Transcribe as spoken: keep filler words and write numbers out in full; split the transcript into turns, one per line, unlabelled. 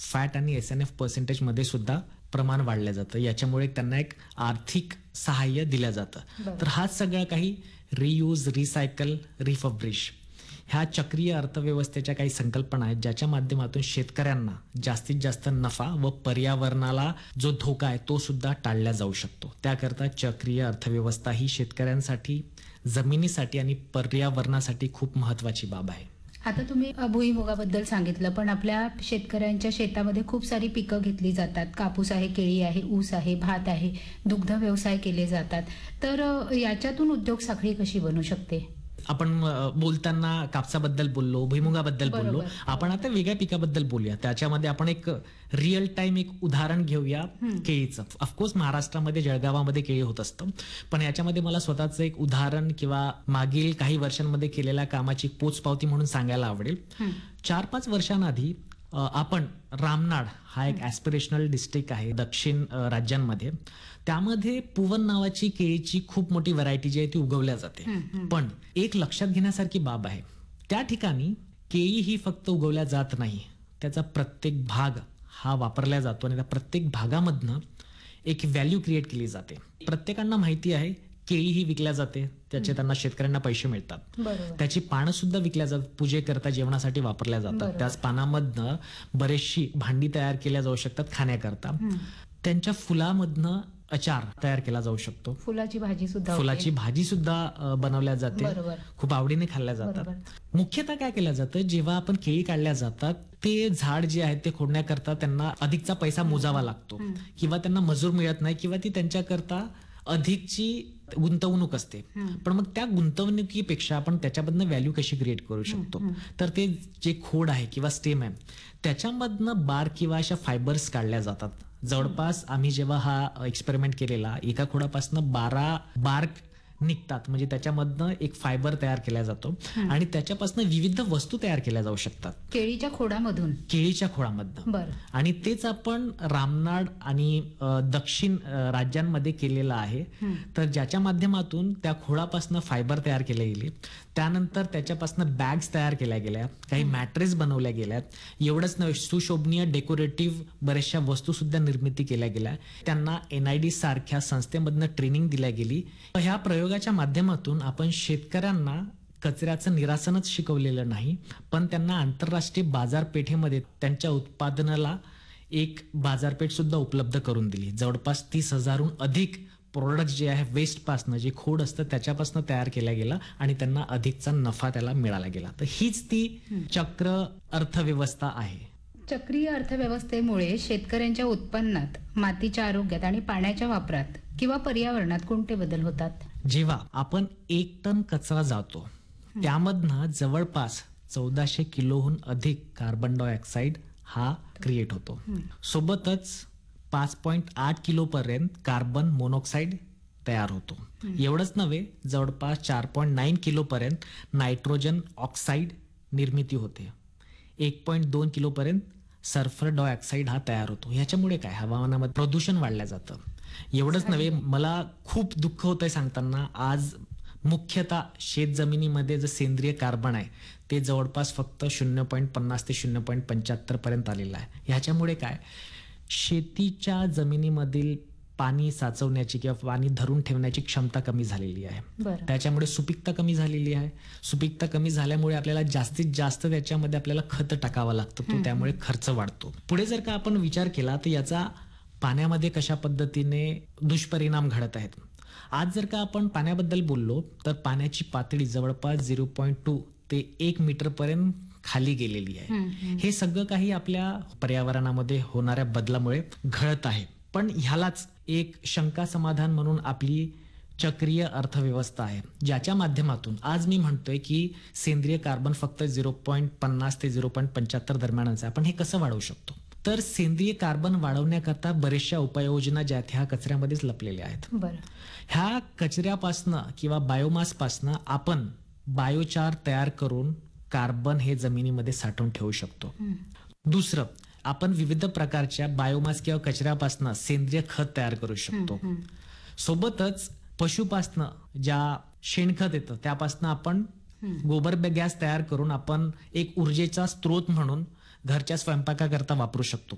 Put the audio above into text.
Fat आणि S N F percentage मध्ये सुद्धा प्रमाण वाढलं जातं. याच्यामुळे त्यांना एक आर्थिक सहाय्य दिलं जातं. तर हा सगळं काही रियूज, रिसायकल, रिफब्रिश ह्या चक्रीय अर्थव्यवस्थेच्या काही संकल्पना आहेत, ज्याच्या माध्यमातून शेतकऱ्यांना जास्तीत जास्त नफा व पर्यावरणाला जो धोका आहे तो सुद्धा टाळला जाऊ शकतो. त्याकरता चक्रीय अर्थव्यवस्था ही शेतकऱ्यांसाठी, जमिनीसाठी आणि पर्यावरणासाठी खूप महत्वाची बाब आहे.
आता तुम्ही भुईमुगाबद्दल सांगितलं, पण आपल्या शेतकऱ्यांच्या शेतामध्ये खूप सारी पिकं घेतली जातात. कापूस आहे, केळी आहे, ऊस आहे, भात आहे, दुग्ध व्यवसाय केले जातात. तर याच्यातून उद्योग साखळी कशी बनू शकते?
आपण बोलताना कापसाबद्दल बोललो, भुईमुगाबद्दल बोललो, आपण आता वेगळ्या पिकाबद्दल बोलूया. त्याच्यामध्ये आपण एक रिअल टाइम एक उदाहरण घेऊया केळीचं. ऑफकोर्स महाराष्ट्रामध्ये जळगावामध्ये केळी होत असतं, पण याच्यामध्ये मला स्वतःचं एक उदाहरण किंवा मागील काही वर्षांमध्ये केलेल्या कामाची पोचपावती म्हणून सांगायला आवडेल. चार पाच वर्षांआधी आपण रामनाड हा एक ऍस्पिरेशनल डिस्ट्रिक्ट आहे दक्षिण राज्यांमध्ये, त्यामध्ये पुवन नावाची केळीची खूप मोठी व्हरायटी जी आहे ती उगवल्या जाते. पण एक लक्षात घेण्यासारखी बाब आहे, त्या ठिकाणी केळी ही फक्त उगवल्या जात नाही, त्याचा प्रत्येक भाग हा वापरला जातो आणि त्या प्रत्येक भागामधनं एक व्हॅल्यू क्रिएट केली जाते. प्रत्येकांना माहिती आहे केळी ही विकल्या जाते, त्याचे त्यांना शेतकऱ्यांना पैसे मिळतात. त्याची पानं सुद्धा विकल्या जातात, पूजेकरता, जेवणासाठी वापरल्या जातात. त्याच पानामधनं बरेचशी भांडी तयार केल्या जाऊ शकतात खाण्याकरता. त्यांच्या फुलामधनं अचार तयार केला जाऊ शकतो.
फुलाची भाजी सुद्धा
फुलाची भाजी सुद्धा बनवल्या जाते, खूप आवडीने खाल्ल्या जातात. मुख्यतः काय केलं जातं, जेव्हा आपण केळी काढल्या जातात ते झाड जे आहे ते खोडण्याकरता त्यांना अधिकचा पैसा मोजावा लागतो, किंवा त्यांना मजूर मिळत नाही, किंवा ती त्यांच्याकरता अधिकची गुंतवणूक असते. पण मग त्या गुंतवणुकीपेक्षा आपण त्याच्यामधनं व्हॅल्यू कशी क्रिएट करू शकतो, तर ते जे खोड आहे किंवा स्टेम आहे त्याच्यामधनं बार्क किंवा अशा फायबर्स काढल्या जातात. जवळपास आम्ही जेव्हा हा एक्सपेरिमेंट केलेला, एका खोडापासून बारा बार्क निघतात, म्हणजे त्याच्यामधनं एक फायबर तयार केला जातो आणि त्याच्यापासून विविध वस्तू तयार केल्या जाऊ शकतात
केळीच्या खोडामधून
केळीच्या खोडामधनं आणि तेच आपण रामनाड आणि दक्षिण राज्यांमध्ये केलेलं आहे. तर ज्याच्या माध्यमातून त्या खोडापासून फायबर तयार केले गेले, त्यानंतर त्याच्यापासून बॅग्स तयार केल्या गेल्या, काही मॅट्रेस बनवल्या गेल्यात. एवढंच नव्हे, सुशोभनीय डेकोरेटिव्ह बऱ्याचशा वस्तू सुद्धा निर्मिती केल्या गेल्या. त्यांना एनआयडी सारख्या संस्थेमधनं ट्रेनिंग दिल्या गेली. ह्या प्रयोगाच्या माध्यमातून आपण शेतकऱ्यांना कचऱ्याचं निरासनच शिकवलेलं नाही, पण त्यांना आंतरराष्ट्रीय बाजारपेठेमध्ये त्यांच्या उत्पादनाला एक बाजारपेठ सुद्धा उपलब्ध करून दिली. जवळपास तीस हजारहून अधिक प्रोडक्ट जे आहे वेस्ट पासनं, जे खोड असतं त्याच्यापासून तयार केला गेला आणि त्यांना अधिकचा नफा त्याला मिळाला गेला. तर हीच ती चक्र अर्थव्यवस्था आहे.
चक्रीय अर्थव्यवस्थेमुळे शेतकऱ्यांच्या उत्पन्नात, मातीच्या आरोग्यात आणि पाण्याच्या वापरात किंवा पर्यावरणात कोणते बदल होतात?
जेव्हा आपण एक टन कचरा जातो त्यामधनं जवळपास चौदाशे किलोहून अधिक कार्बन डायऑक्साईड हा क्रिएट होतो. सोबतच पाच पॉईंट आठ किलो पर्यंत कार्बन मोनॉक्साईड तयार होतो. एवढंच नव्हे, जवळपास चार पॉईंट नाईन किलो पर्यंत नायट्रोजन ऑक्साईड निर्मिती होते. एक पॉईंट दोन किलो पर्यंत सल्फर डायऑक्साईड हा तयार होतो. ह्याच्यामुळे काय, हवामानामध्ये प्रदूषण वाढलं जातं. एवढंच नव्हे, मला खूप दुःख होतंय सांगताना, आज मुख्यतः शेत जमिनीमध्ये जे सेंद्रिय कार्बन आहे ते जवळपास फक्त शून्य पॉईंट पन्नास ते शून्य पॉईंट पंच्याहत्तर पर्यंत आलेलं आहे. ह्याच्यामुळे काय, शेतीच्या जमिनीमधील पाणी साचवण्याची किंवा पाणी धरून ठेवण्याची क्षमता कमी झालेली आहे. त्याच्यामुळे सुपीकता कमी झालेली आहे. सुपीकता कमी झाल्यामुळे आपल्याला जास्तीत जास्त त्याच्यामध्ये आपल्याला खत टाकावं लागतं, तो त्यामुळे खर्च वाढतो. पुढे जर का आपण विचार केला तर याचा पाण्यामध्ये कशा पद्धतीने दुष्परिणाम घडत आहेत. आज जर का आपण पाण्याबद्दल बोललो तर पाण्याची पातळी जवळपास झिरो पॉईंट टू ते एक मीटर पर्यंत खाली गेलेली आहे. हे सगळं काही आपल्या पर्यावरणामध्ये होणाऱ्या बदलामुळे घडत आहे. पण ह्यालाच एक शंका समाधान म्हणून आपली चक्रीय अर्थव्यवस्था आहे, ज्याच्या माध्यमातून आज मी म्हणतोय की सेंद्रिय कार्बन फक्त झिरो पॉईंट पन्नास ते झिरो पॉईंट पंच्याहत्तर दरम्यानच आहे. आपण हे कसं वाढवू शकतो? तर सेंद्रिय कार्बन वाढवण्याकरता बऱ्याचशा उपाययोजना ज्या ह्या कचऱ्यामध्येच लपलेल्या आहेत. ह्या कचऱ्यापासनं किंवा बायोमास पासनं आपण बायोचार तयार करून कार्बन हे जमिनीमध्ये साठवून ठेवू शकतो. दुसरं, आपण विविध प्रकारच्या बायोमास किंवा कचऱ्यापासनं सेंद्रिय खत तयार करू शकतो. सोबतच पशुपासनं ज्या शेणखत येतं त्यापासनं आपण गोबर गॅस तयार करून आपण एक ऊर्जेचा स्रोत म्हणून घरच्या स्वयंपाकाकरता वापरू शकतो.